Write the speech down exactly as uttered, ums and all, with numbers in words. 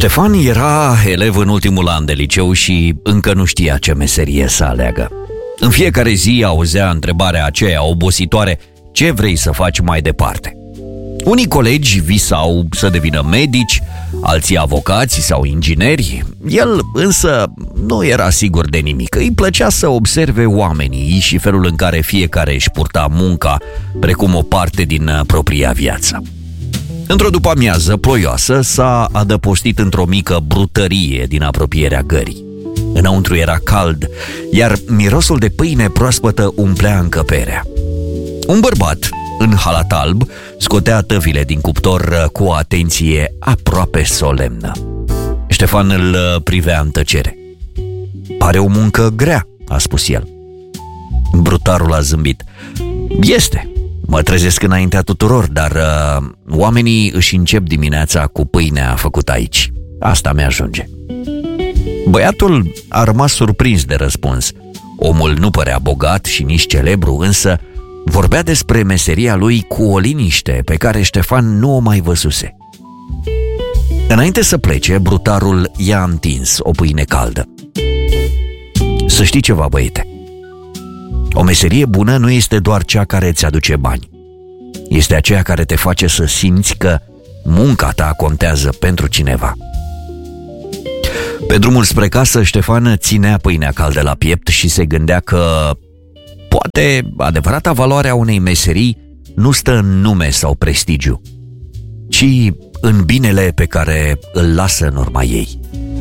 Ștefan era elev în ultimul an de liceu și încă nu știa ce meserie să aleagă. În fiecare zi auzea întrebarea aceea obositoare: ce vrei să faci mai departe? Unii colegi visau să devină medici, alții avocați sau ingineri. El însă nu era sigur de nimic. Îi plăcea să observe oamenii și felul în care fiecare își purta munca precum o parte din propria viață. Într-o după-amiază ploioasă s-a adăpostit într-o mică brutărie din apropierea gării. Înăuntru era cald, iar mirosul de pâine proaspătă umplea încăperea. Un bărbat, în halat alb, scotea tăvile din cuptor cu o atenție aproape solemnă. Ștefan îl privea în tăcere. "Pare o muncă grea," a spus el. Brutarul a zâmbit. "Este. Mă trezesc înaintea tuturor, dar uh, oamenii își încep dimineața cu pâinea făcută aici. Asta mi-ajunge." Băiatul a rămas surprins de răspuns. Omul nu părea bogat și nici celebru, însă vorbea despre meseria lui cu o liniște pe care Ștefan nu o mai văzuse. Înainte să plece, brutarul i-a întins o pâine caldă. "Să știi ceva, băiete. O meserie bună nu este doar cea care îți aduce bani. Este aceea care te face să simți că munca ta contează pentru cineva." Pe drumul spre casă, Ștefan ținea pâinea caldă la piept și se gândea că poate adevărata valoare a unei meserii nu stă în nume sau prestigiu, ci în binele pe care îl lasă în urma ei.